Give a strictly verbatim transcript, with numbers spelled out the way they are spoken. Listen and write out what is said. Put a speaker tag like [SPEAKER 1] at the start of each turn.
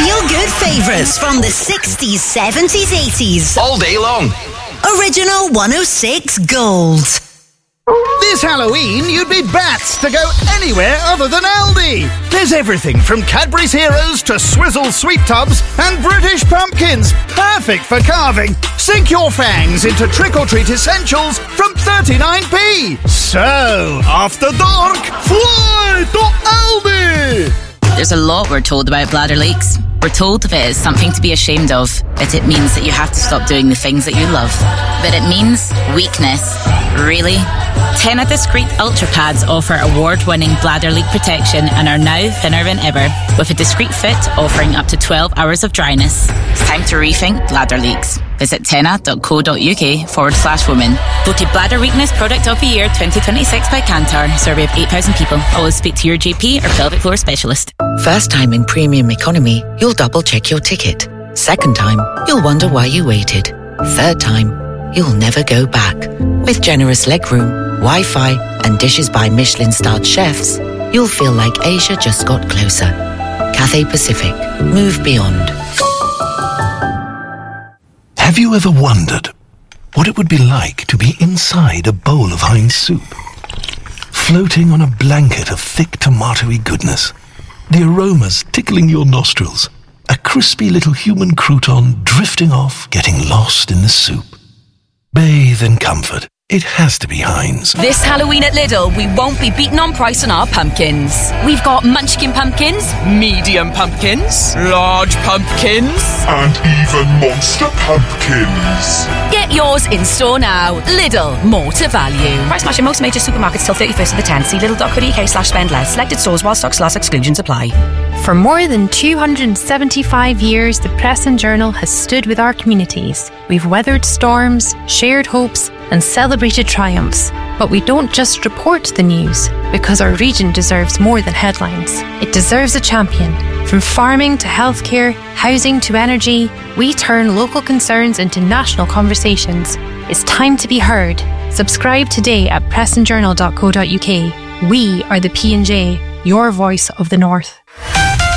[SPEAKER 1] Feel-good favourites from the sixties, seventies, eighties.
[SPEAKER 2] All day long.
[SPEAKER 1] Original one oh six Gold.
[SPEAKER 3] This Halloween, you'd be bats to go anywhere other than Aldi. There's everything from Cadbury's Heroes to Swizzle Sweet Tubs and British Pumpkins. Perfect for carving. Sink your fangs into trick-or-treat essentials from thirty-nine p. So, after dark, fly to Aldi!
[SPEAKER 4] There's a lot we're told about bladder leaks. We're told that it is something to be ashamed of, that it means that you have to stop doing the things that you love. But it means weakness. Really? Tena Discreet Ultra Pads offer award-winning bladder leak protection and are now thinner than ever, with a discreet fit offering up to twelve hours of dryness. It's time to rethink bladder leaks. Visit tena.co.uk forward slash women. Voted Bladder Weakness Product of the Year twenty twenty-six by Kantar. Survey of eight thousand people. Always speak to your G P or pelvic floor specialist.
[SPEAKER 5] First time in premium economy, you'll double check your ticket. Second time, you'll wonder why you waited. Third time, you'll never go back. With generous legroom, Wi-Fi and dishes by Michelin-starred chefs, you'll feel like Asia just got closer. Cathay Pacific. Move beyond.
[SPEAKER 6] Have you ever wondered what it would be like to be inside a bowl of Heinz soup? Floating on a blanket of thick tomatoey goodness, the aromas tickling your nostrils, a crispy little human crouton drifting off, getting lost in the soup. Bathe in comfort. It has to be Heinz.
[SPEAKER 7] This Halloween at Lidl, we won't be beaten on price on our pumpkins. We've got munchkin pumpkins, medium pumpkins, large pumpkins,
[SPEAKER 8] and even monster pumpkins.
[SPEAKER 7] Get yours in store now. Lidl, more to value. Price match in most major supermarkets till thirty-first of the tenth. See lidl.co.uk slash spend less. Selected stores while stocks last. Exclusions apply.
[SPEAKER 9] For more than two hundred seventy-five years, the Press and Journal has stood with our communities. We've weathered storms, shared hopes, and celebrated triumphs. But we don't just report the news, because our region deserves more than headlines. It deserves a champion. From farming to healthcare, housing to energy, we turn local concerns into national conversations. It's time to be heard. Subscribe today at press and journal dot co dot uk. We are the P and J, your voice of the North.